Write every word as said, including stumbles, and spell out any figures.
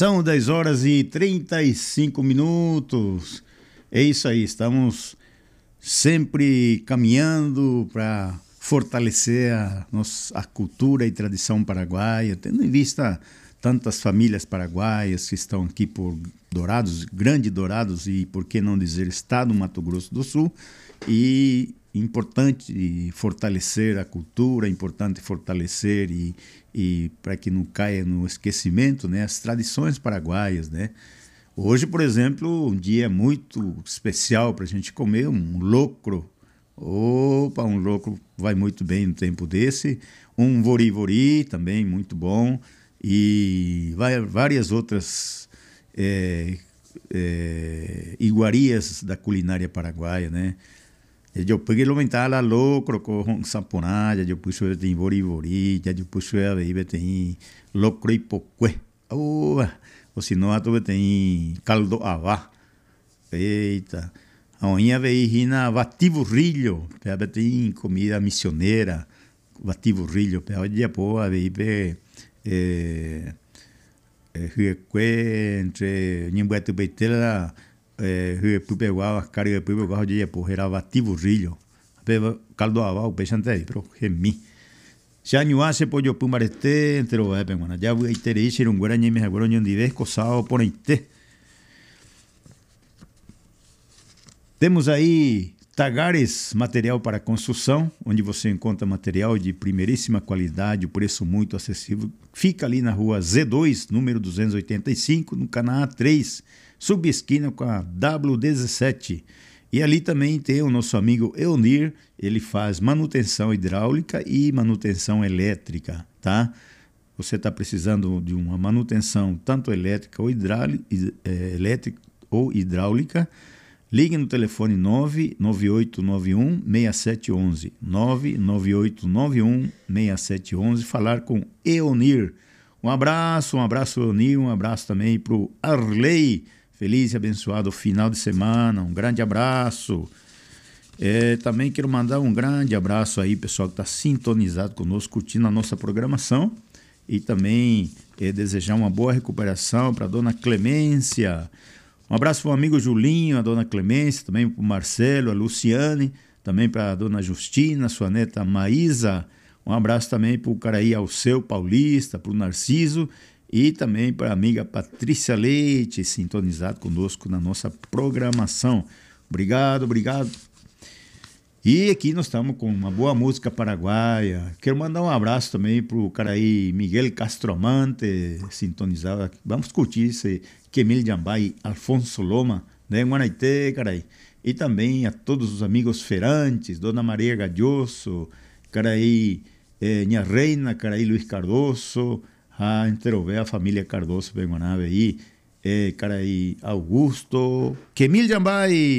São dez horas e trinta e cinco minutos. É isso aí, estamos sempre caminhando para fortalecer a, nossa, a cultura e tradição paraguaia, tendo em vista tantas famílias paraguaias que estão aqui por Dourados, Grande Dourados e, por que não dizer, estado do Mato Grosso do Sul. E importante fortalecer a cultura, importante fortalecer e, e para que não caia no esquecimento, né, as tradições paraguaias, né? Hoje, por exemplo, um dia muito especial para a gente comer um locro. Opa, um locro vai muito bem no tempo desse. Um vori-vori também muito bom. E vai, várias outras é, é, iguarias da culinária paraguaia, né? Eu peguei lo mentala locro com saponada, eu puxo tem vori-vori, eu puxo aí tem locro e poque. Oh, ou se não, tu tem caldo avá. Eita. Amanhã veio na vatiburrilho, tem comida missioneira, vatiburrilho, hoje pô, veio eh eh entre Nimbuetu Beitela eh Pupeguá, Caribe Pupeguá, hoje pô, era vatiburrilho. Caldo avá, o peixe anterior, pero gemi. Já não há se pode pumarete entre o epe, mano. Já vai ter isso, um guarani me agora onde vez coçado por inte. Temos aí Tagares Material para Construção, onde você encontra material de primeiríssima qualidade, o preço muito acessível. Fica ali na rua Z dois, número duzentos e oitenta e cinco, no Canaã três, subesquina com a W dezessete. E ali também tem o nosso amigo Eonir, ele faz manutenção hidráulica e manutenção elétrica, tá? Você está precisando de uma manutenção tanto elétrica ou hidráulica, é, elétrica ou hidráulica, ligue no telefone nove nove oito nove um seis sete um um, nove nove oito nove um seis sete um um, falar com Eonir. Um abraço, um abraço Eonir, um abraço também para o Arley. Feliz e abençoado final de semana, um grande abraço. É, também quero mandar um grande abraço aí, pessoal que está sintonizado conosco, curtindo a nossa programação. E também é, desejar uma boa recuperação para a dona Clemência. Um abraço para o amigo Julinho, a dona Clemência, também para o Marcelo, a Luciane, também para a dona Justina, sua neta Maísa. Um abraço também para o Caraí Alceu Paulista, para o Narciso. E também para a amiga Patrícia Leite, sintonizado conosco na nossa programação. Obrigado, obrigado. E aqui nós estamos com uma boa música paraguaia. Quero mandar um abraço também para o cara aí, Miguel Castromante, sintonizado. Vamos curtir esse Quemil Jambai, Alfonso Loma, né, Guanaité, cara aí. E também a todos os amigos ferantes, Dona Maria Galloso, cara aí, eh, Minha Reina, cara aí, Luiz Cardoso, a Enterové, a família Cardoso, Benguanave aí, eh, cara aí, Augusto, Quemil Jambai.